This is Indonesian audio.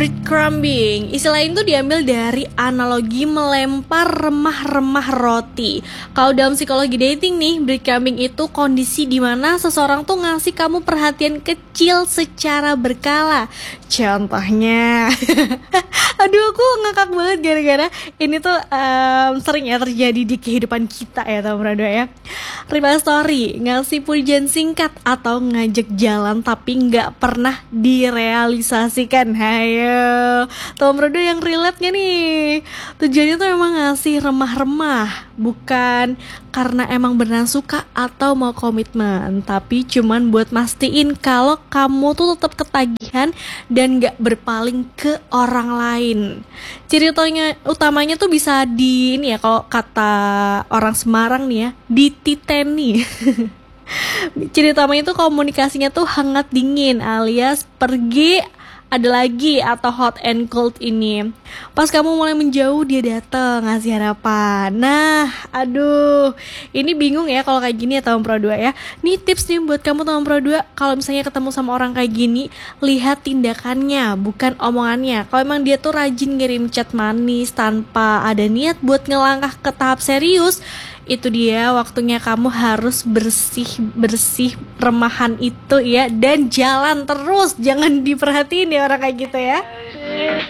Breadcrumbing, istilah itu diambil dari analogi melempar remah-remah roti. Kalau dalam psikologi dating nih, breadcrumbing itu kondisi di mana seseorang tuh ngasih kamu perhatian kecil secara berkala. Contohnya, aduh aku ngakak banget gara-gara ini tuh sering ya terjadi di kehidupan kita ya teman-teman ya. Reply story, ngasih pujian singkat atau ngajak jalan tapi nggak pernah direalisasikan. Hayo, teman-teman yang relate gak nih? Tujuannya tuh emang ngasih remah-remah, bukan karena emang beneran suka atau mau komitmen, tapi cuman buat mastiin kalau kamu tuh tetap ketagihan dan gak berpaling ke orang lain. Ceritanya utamanya tuh bisa di ini ya, kalau kata orang Semarang nih ya, dititeni. Cerita utamanya tuh komunikasinya tuh hangat dingin alias pergi ada lagi atau hot and cold ini. Pas kamu mulai menjauh dia datang ngasih harapan. Nah, aduh, ini bingung ya kalau kayak gini ya tahun Pro 2 ya. Nih tips nih buat kamu tahun Pro 2, kalau misalnya ketemu sama orang kayak gini, lihat tindakannya, bukan omongannya. Kalau emang dia tuh rajin ngirim chat manis tanpa ada niat buat ngelangkah ke tahap serius, itu dia waktunya kamu harus bersih remahan itu ya, dan jalan terus, jangan diperhatiin ya orang kayak gitu ya.